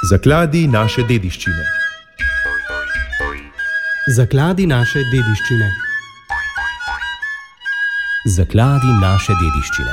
Zakladi naše dediščine. Zakladi naše dediščine. Zakladi naše dediščine.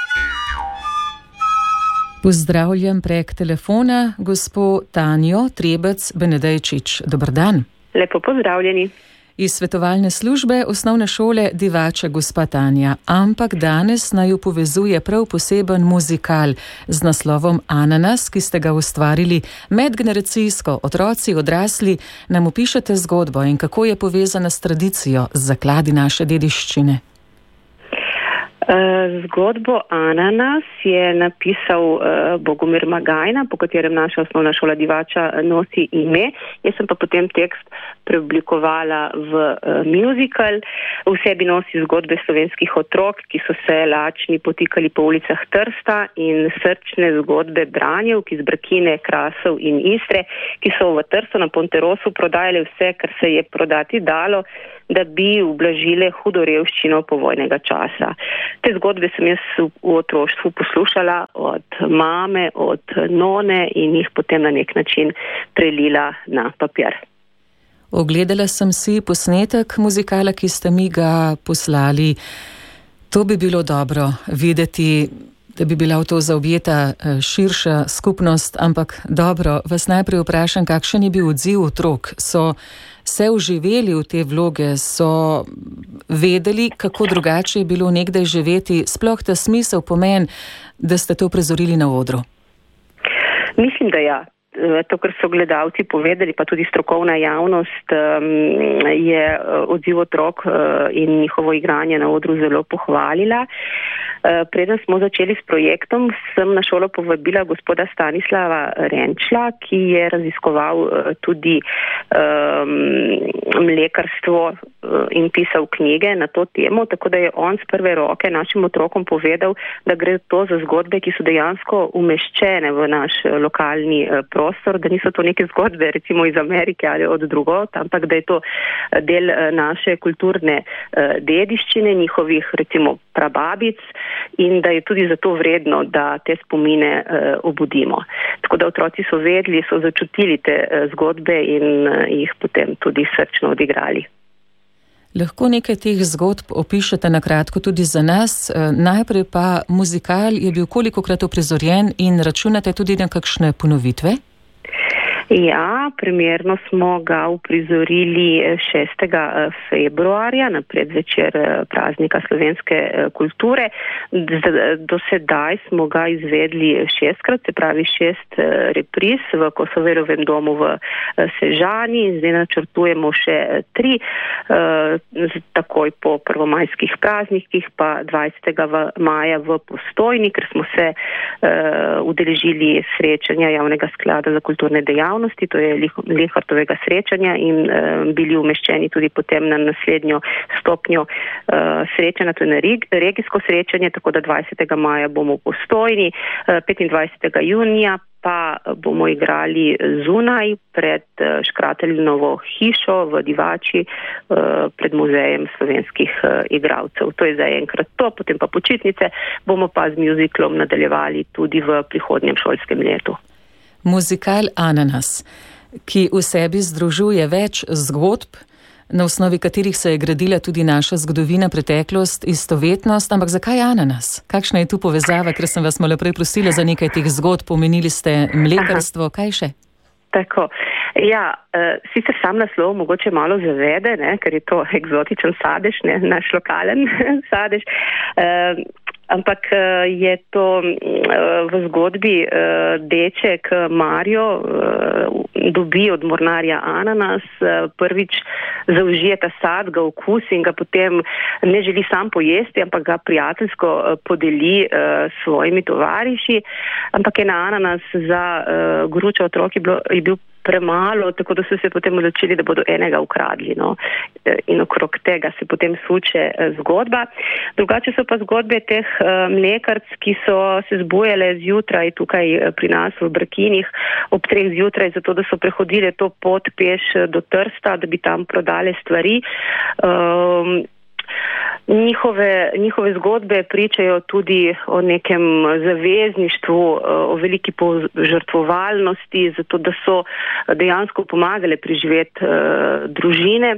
Pozdravljam prek telefona gospo Tanjo Trebec Benedejčič. Dober dan. Lepo pozdravljeni. Iz svetovalne službe osnovne šole Divača gospa Tanja, ampak danes naju povezuje prav poseben muzikal z naslovom Ananas, ki ste ga ustvarili medgeneracijsko. Otroci, odrasli, nam opišete zgodbo in kako je povezana s tradicijo Zakladi naše dediščine. Zgodbo Ananas je napisal Bogomir Magajna, po katerem naša osnovna šola Divača nosi ime. Jaz sem pa potem tekst preoblikovala v musical. V sebi nosi zgodbe slovenskih otrok, ki so se lačni potikali po ulicah Trsta, in srčne zgodbe branjev, ki z Brkine, Krasov in Istre, ki so v Trstu na Ponterosu prodajali vse, kar se je prodati dalo, da bi ublažile hudo revščino povojnega časa. Te zgodbe sem jaz v otroštvu poslušala od mame, od none in jih potem na nek način prelila na papir. Ogledala sem si posnetek muzikala, ki ste mi ga poslali. To bi bilo dobro videti, da bi bila v to zaobjeta širša skupnost, ampak dobro, vas najprej vprašam, kakšen je bil odziv otrok? So se vživeli v te vloge, so vedeli, kako drugače je bilo nekdaj živeti, sploh ta smisel, pomen, da ste to prezorili na odru? Mislim, da ja. To, kar so gledalci povedali, pa tudi strokovna javnost, je odziv otrok in njihovo igranje na odru zelo pohvalila. Preden smo začeli s projektom, sem na šolo povabila gospoda Stanislava Renčla, ki je raziskoval tudi mlekarstvo in pisal knjige na to temo, tako da je on z prve roke našim otrokom povedal, da gre to za zgodbe, ki so dejansko umeščene v naš lokalni prostor, da niso to neke zgodbe recimo iz Amerike ali od drugot, ampak da je to del naše kulturne dediščine, njihovih recimo prababic, in da je tudi zato vredno, da te spomine obudimo. Tako da otroci so vedeli, so začutili te zgodbe in jih potem tudi srčno odigrali. Lahko nekaj teh zgodb opišete na kratko tudi za nas. Najprej pa muzikal je bil kolikokrat uprizorjen in računate tudi na kakšne ponovitve? Ja, primerno smo ga uprizorili 6. februarja na predvečer praznika slovenske kulture. Do sedaj smo ga izvedli 6-krat, se pravi 6 repriz v Kosovelovem domu v Sežani, in zdaj načrtujemo še 3, takoj po prvomajskih praznikih, pa 20. maja v Postojni, ker smo se udeležili srečanja Javnega sklada za kulturne dejavnosti, to je Linhartovega srečanja, in bili umeščeni tudi potem na naslednjo stopnjo srečanja, to je na regijsko srečanje, tako da 20. maja bomo v Postojni, 25. junija pa bomo igrali zunaj pred Škrateljinovo hišo v Divači pred muzejem slovenskih igralcev. To je za enkrat to, potem pa počitnice, bomo pa z muziklom nadaljevali tudi v prihodnjem šolskem letu. Muzikal Ananas, ki v sebi združuje več zgodb, na osnovi katerih se je gradila tudi naša zgodovina, preteklost, istovetnost, ampak zakaj Ananas? Kakšna je tu povezava, ker sem vas malo prej prosila za nekaj teh zgodb, omenili ste mlekarstvo, kaj še? Tako, ja, sicer sam naslov mogoče malo zavede, ne, ker je to eksotičen sadež, ne, naš lokalen sadež, ampak je to v zgodbi deček Mario dobi od mornarja ananas, prvič zaužije ta sad, ga okusi in ga potem ne želi sam pojesti, ampak ga prijateljsko podeli svojimi tovariši, ampak je na ananas za gruča otrok je bil premalo, tako da so se potem odločili, da bodo enega ukradli. No? In okrog tega se potem suče zgodba. Drugače so pa zgodbe teh mlekarc, ki so se zbujale zjutraj tukaj pri nas v Brkinih ob 3 zjutraj, zato da so prehodile to pot peš do Trsta, da bi tam prodale stvari. Njihove zgodbe pričajo tudi o nekem zavezništvu, o veliki požrtvovalnosti, zato da so dejansko pomagale preživeti družine,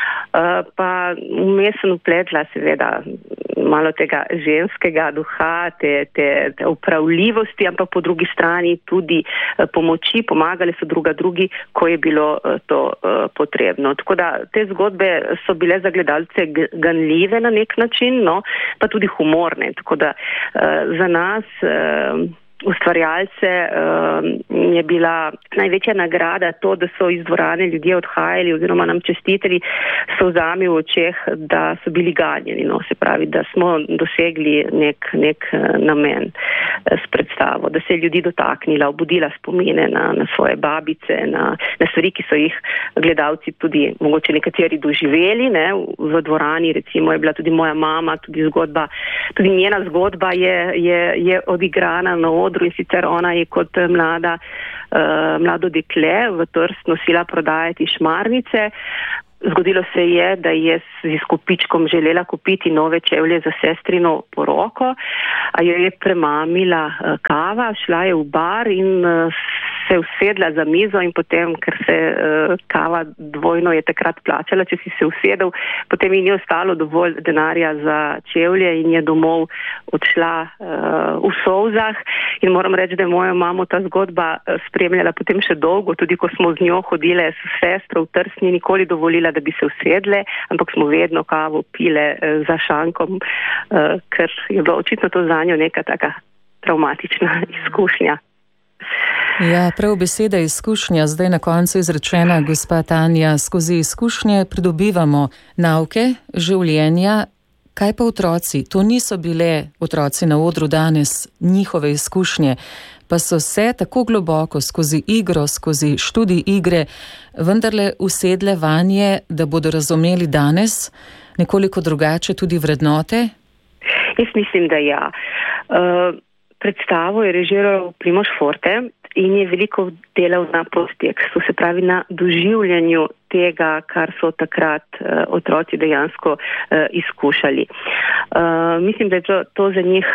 pa vmes sem vpletla seveda malo tega ženskega duha, te upravljivosti, ampak po drugi strani tudi pomoči, pomagale so drugi, ko je bilo to potrebno. Tako da te zgodbe so bile za gledalce ganljive na nek način, no, pa tudi humorne. Tako da za nas ustvarjalce je bila največja nagrada to, da so iz dvorane ljudje odhajali oziroma nam čestitali solzami v očeh, da so bili ganjeni. No, se pravi, da smo dosegli nek namen s predstavo, da se je ljudi dotaknila, obudila spomine na svoje babice, na stvari, ki so jih gledalci tudi mogoče nekateri doživeli. Ne. V dvorani recimo je bila tudi moja mama, tudi njena zgodba je odigrana na odru, in sicer ona je kot mlado dekle v Trst nosila prodajati šmarnice. Zgodilo se je, da je z izkupičkom želela kupiti nove čevlje za sestrino poroko, a jo je premamila kava, šla je v bar in se usedla za mizo in potem, ker se kava dvojno je takrat plačala, če si se usedel, potem ji ni ostalo dovolj denarja za čevlje in je domov odšla v solzah. In moram reči, da je mojo mamo ta zgodba spremljala potem še dolgo, tudi ko smo z njo hodile s sestro v Trst, ni nikoli dovolila, da bi se usedle, ampak smo vedno kavo pile za šankom, ker je bila očitno to zanjo neka taka traumatična izkušnja. Ja, prav beseda izkušnja, zdaj na koncu izrečena, gospa Tanja, skozi izkušnje pridobivamo nauke življenja. Kaj pa otroci? To niso bile otroci na odru danes, njihove izkušnje, pa so se tako globoko skozi igro, skozi študij igre vendarle usedle vanje, da bodo razumeli danes nekoliko drugače tudi vrednote? Jaz mislim, da ja. Predstavo je režiral Primož Forte in je veliko delal na podtekstu, se pravi na doživljanju tega, kar so takrat otroci dejansko izkušali. Mislim, da je to za njih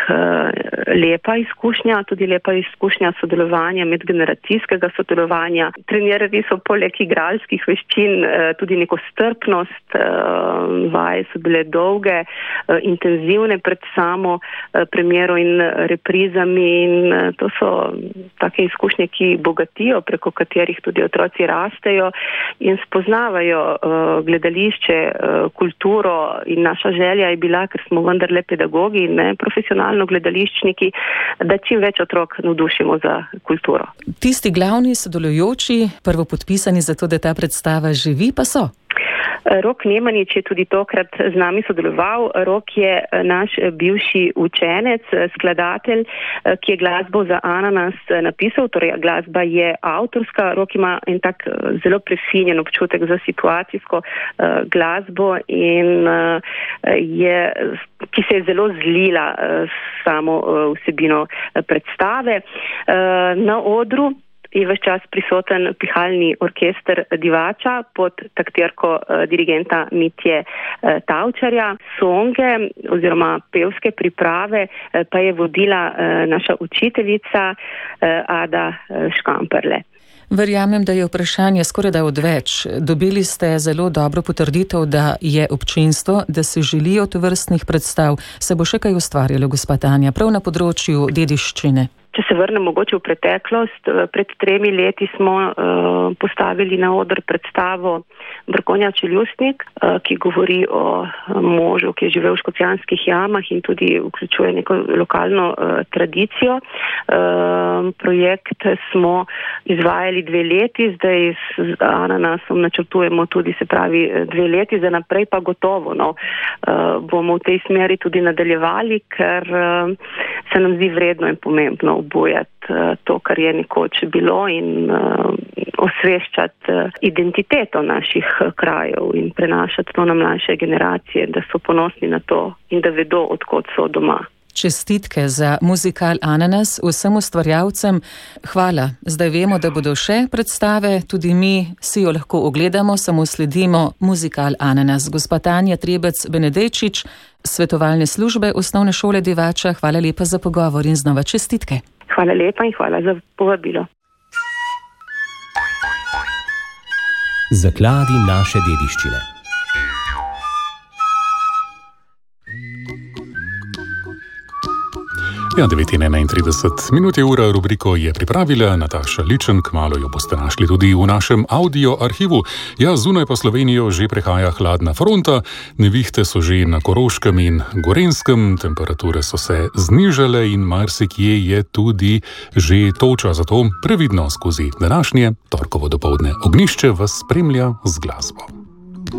lepa izkušnja, tudi lepa izkušnja sodelovanja, medgeneracijskega sodelovanja. Trenirali so poleg igralskih veščin tudi neko strpnost, vaje so bile dolge, intenzivne pred samo premiero in reprizami in to so take izkušnje, ki bogatijo, preko katerih tudi otroci rastejo in spoznavajo gledališče, kulturo in naša želja je bila, ker smo vendarle pedagogi in ne profesionalno gledališčniki, da čim več otrok navdušimo za kulturo. Tisti glavni sodelujoči, prvopodpisani za to, da ta predstava živi, pa so? Rok Nemanič je tudi tokrat z nami sodeloval. Rok je naš bivši učenec, skladatelj, ki je glasbo za Ananas napisal, torej glasba je avtorska. Rok ima en tak zelo prefinjen občutek za situacijsko glasbo in ki se je zelo zlila s samo vsebino predstave. Na odru je ves čas prisoten pihalni orkester Divača pod taktirko dirigenta Mitje Tavčarja. Songe oziroma pevske priprave pa je vodila naša učiteljica Ada Škamperle. Verjamem, da je vprašanje skorajda odveč. Dobili ste zelo dobro potrditev, da je občinstvo, da se želijo tovrstnih predstav. Se bo še kaj ustvarjalo, gospa Tanja, prav na področju dediščine? Če se vrnem mogoče v preteklost, pred 3 leti smo postavili na oder predstavo Brkonja Čeljustnik, ki govori o možu, ki je živel v Škocjanskih jamah in tudi vključuje neko lokalno tradicijo. Projekt smo izvajali 2 leti, zdaj z Ananasom načrtujemo tudi, se pravi, 2 leti, za naprej pa gotovo. Bomo v tej smeri tudi nadaljevali, ker se nam zdi vredno in pomembno obujati to, kar je nekoč bilo in osveščati identiteto naših krajev in prenašati to na mlajše generacije, da so ponosni na to in da vedo, odkot so doma. čestitke za muzikal Ananas vsem ustvarjalcem. Hvala. Zdaj vemo, da bodo še predstave, tudi mi si jo lahko ogledamo, samo sledimo muzikal Ananas. Gospa Tanja Trebec-Benedejčič, svetovalne službe Osnovne šole Divača, hvala lepa za pogovor in znova čestitke. Hvala lepa in hvala za povabilo. Zakladi naše dediščine. Ja, 9:31 je ura, rubriko je pripravila Nataša Ličen, kmalu jo boste našli tudi v našem audio arhivu. Ja, zunaj pa Slovenijo že prehaja hladna fronta, nevihte so že na Koroškem in Gorenjskem, temperature so se znižale in marsikje je tudi že toča, zato previdno skozi današnje torkovo dopoldne. Ognjišče vas spremlja z glasbo.